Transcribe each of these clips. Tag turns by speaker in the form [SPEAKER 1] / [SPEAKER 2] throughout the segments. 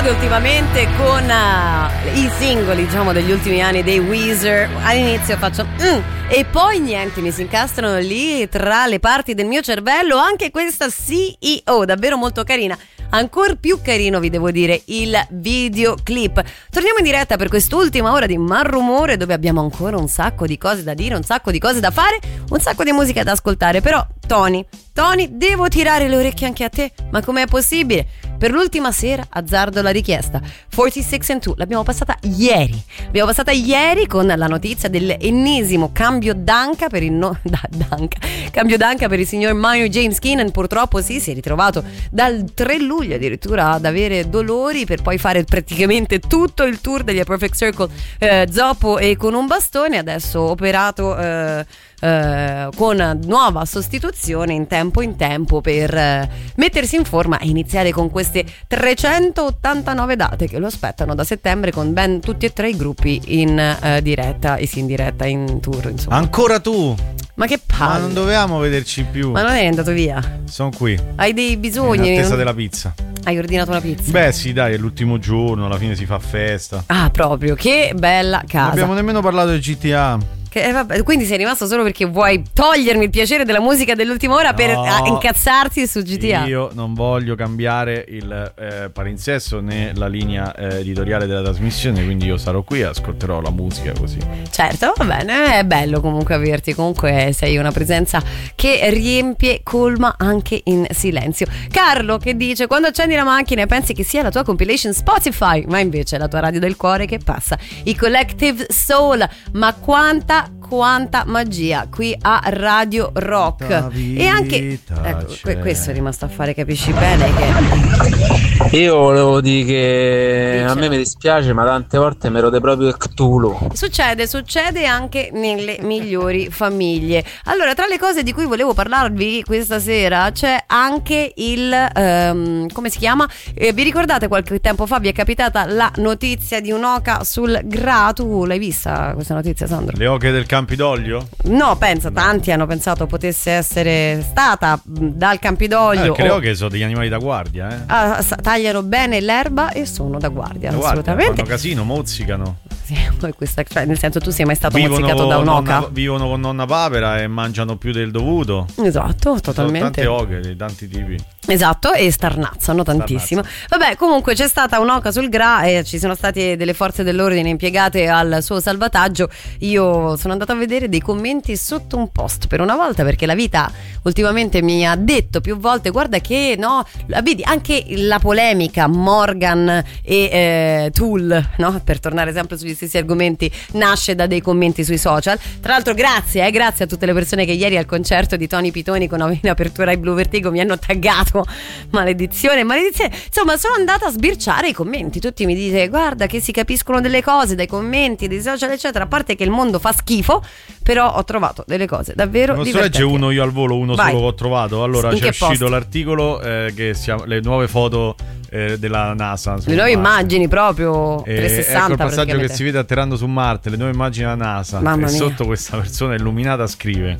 [SPEAKER 1] accade ultimamente con i singoli, diciamo, degli ultimi anni dei Weezer. All'inizio faccio e poi niente, mi si incastrano lì tra le parti del mio cervello anche questa CEO, davvero molto carina. Ancora più carino, vi devo dire, il videoclip. Torniamo in diretta per quest'ultima ora di Malrumore, dove abbiamo ancora un sacco di cose da dire, un sacco di cose da fare, un sacco di musica da ascoltare. Però Tony, devo tirare le orecchie anche a te. Ma com'è possibile? Per l'ultima sera azzardo la richiesta. 46 and 2 l'abbiamo passata ieri. L'abbiamo passata ieri con la notizia dell'ennesimo cambio d'anca per il cambio d'anca per il signor Maynard James Keenan. Purtroppo si è ritrovato dal 3 luglio addirittura ad avere dolori, per poi fare praticamente tutto il tour degli A Perfect Circle zoppo e con un bastone. Adesso operato con nuova sostituzione in tempo per mettersi in forma e iniziare con queste 389 date che lo aspettano da settembre, con ben tutti e tre i gruppi in diretta, in tour, insomma.
[SPEAKER 2] Ancora tu?
[SPEAKER 1] Ma che palle!
[SPEAKER 2] Ma non dovevamo vederci più.
[SPEAKER 1] Ma non è andato via?
[SPEAKER 2] Sono qui.
[SPEAKER 1] Hai dei bisogni?
[SPEAKER 2] In attesa della pizza.
[SPEAKER 1] Hai ordinato una pizza?
[SPEAKER 2] Beh sì, dai, è l'ultimo giorno, alla fine si fa festa.
[SPEAKER 1] Ah, proprio, che bella casa.
[SPEAKER 2] Non abbiamo nemmeno parlato del GTA.
[SPEAKER 1] Vabbè, quindi sei rimasto solo perché vuoi togliermi il piacere della musica dell'ultima ora per incazzarsi su GTA?
[SPEAKER 2] Io non voglio cambiare il palinsesto né la linea editoriale della trasmissione, quindi io sarò qui e ascolterò la musica così.
[SPEAKER 1] Certo, va bene, è bello comunque averti, comunque sei una presenza che riempie, colma anche in silenzio. Carlo che dice: quando accendi la macchina e pensi che sia la tua compilation Spotify, ma invece è la tua radio del cuore che passa, i Collective Soul. Ma quanta magia qui a Radio Rock. E anche questo è rimasto a fare, capisci bene che
[SPEAKER 3] io volevo dire che a me mi dispiace, ma tante volte mi rode proprio il Cthulhu.
[SPEAKER 1] Succede anche nelle migliori famiglie. Allora, tra le cose di cui volevo parlarvi questa sera c'è anche il come si chiama? Vi ricordate qualche tempo fa vi è capitata la notizia di un'oca sul Gra? Tu l'hai vista questa notizia, Sandro?
[SPEAKER 2] Le oche del Campidoglio?
[SPEAKER 1] No, tanti hanno pensato potesse essere stata dal Campidoglio.
[SPEAKER 2] Che le oche sono degli animali da guardia,
[SPEAKER 1] tagliano bene l'erba e sono da guardia, assolutamente.
[SPEAKER 2] Fanno casino, mozzicano.
[SPEAKER 1] Sì, poi cioè, nel senso, tu sei mai stato mozzicato da un'oca?
[SPEAKER 2] Vivono con nonna Papera e mangiano più del dovuto.
[SPEAKER 1] Esatto, totalmente.
[SPEAKER 2] Sono tante oche di tanti tipi.
[SPEAKER 1] Esatto, e starnazzano tantissimo. Vabbè, comunque c'è stata un'oca sul Gra e ci sono state delle forze dell'ordine impiegate al suo salvataggio. Io sono andata a vedere dei commenti sotto un post per una volta, perché la vita ultimamente mi ha detto più volte: guarda che no, vedi anche la polemica Morgan e Tool, no? Per tornare sempre sugli stessi argomenti, nasce da dei commenti sui social. Tra l'altro grazie a tutte le persone che ieri al concerto di Tony Pitoni in apertura ai Blue Vertigo mi hanno taggato. Maledizione. Insomma, sono andata a sbirciare i commenti. Tutti mi dite: guarda che si capiscono delle cose dai commenti, dei social eccetera. A parte che il mondo fa schifo, però ho trovato delle cose davvero divertenti.
[SPEAKER 2] Posso leggere uno io al volo, uno
[SPEAKER 1] Vai.
[SPEAKER 2] solo che ho trovato? Allora, c'è uscito
[SPEAKER 1] post?
[SPEAKER 2] L'articolo che le nuove foto della NASA,
[SPEAKER 1] le nuove immagini proprio 360.
[SPEAKER 2] Ecco il passaggio che si vede atterrando su Marte, le nuove immagini della NASA.
[SPEAKER 1] Mamma mia.
[SPEAKER 2] Sotto questa persona illuminata scrive: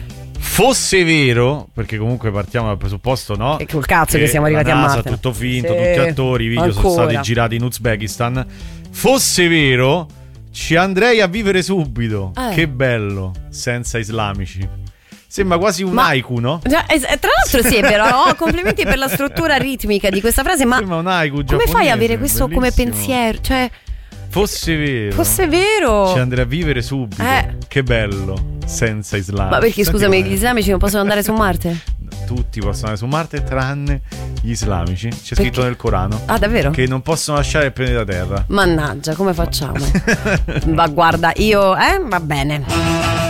[SPEAKER 2] fosse vero, perché comunque partiamo dal presupposto, no?
[SPEAKER 1] E col cazzo che siamo arrivati
[SPEAKER 2] NASA,
[SPEAKER 1] a Marte.
[SPEAKER 2] tutto finto,
[SPEAKER 1] Sì,
[SPEAKER 2] tutti attori, i video sono
[SPEAKER 1] ancora
[SPEAKER 2] stati girati in Uzbekistan. Fosse vero, ci andrei a vivere subito. Che bello, senza islamici. Sembra quasi un haiku, no?
[SPEAKER 1] Tra l'altro sì, però complimenti per la struttura ritmica di questa frase. Ma
[SPEAKER 2] sembra un haiku
[SPEAKER 1] come fai a avere questo
[SPEAKER 2] bellissimo.
[SPEAKER 1] come pensiero? Cioè,
[SPEAKER 2] fosse vero, ci andrei a vivere subito. Che bello, senza islamici.
[SPEAKER 1] Ma perché scusami, gli islamici non possono andare su Marte?
[SPEAKER 2] Tutti possono andare su Marte tranne gli islamici. C'è scritto nel Corano.
[SPEAKER 1] Ah, davvero?
[SPEAKER 2] Che non possono lasciare il pianeta Terra.
[SPEAKER 1] Mannaggia, come facciamo? Ma guarda, io va bene.